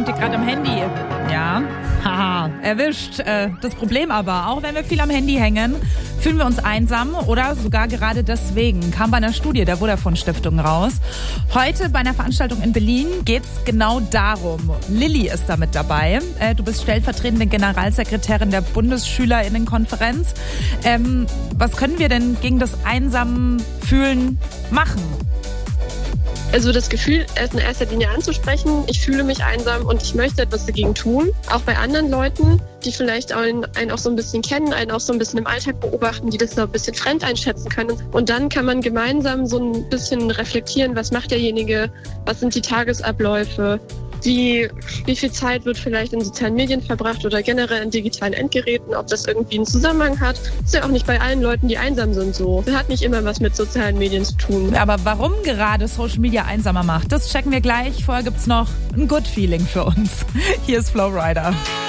Hängt ihr gerade am Handy? Ja, haha, erwischt. Das Problem aber, auch wenn wir viel am Handy hängen, fühlen wir uns einsam oder sogar gerade deswegen. Kam bei einer Studie der Vodafone-Stiftung raus. Heute bei einer Veranstaltung in Berlin geht's genau darum. Lilly ist da mit dabei. Du bist stellvertretende Generalsekretärin der Bundesschülerinnenkonferenz. Was können wir denn gegen das Einsamfühlen machen? Also das Gefühl in erster Linie anzusprechen, ich fühle mich einsam und ich möchte etwas dagegen tun. Auch bei anderen Leuten, die vielleicht einen auch so ein bisschen kennen, einen auch so ein bisschen im Alltag beobachten, die das so ein bisschen fremd einschätzen können. Und dann kann man gemeinsam so ein bisschen reflektieren, was macht derjenige, was sind die Tagesabläufe, wie viel Zeit wird vielleicht in sozialen Medien verbracht oder generell in digitalen Endgeräten, ob das irgendwie einen Zusammenhang hat. Ist ja auch nicht bei allen Leuten, die einsam sind, so. Das hat nicht immer was mit sozialen Medien zu tun. Aber warum gerade Social Media einsamer macht, das checken wir gleich. Vorher gibt's noch ein Good Feeling für uns. Hier ist Flowrider.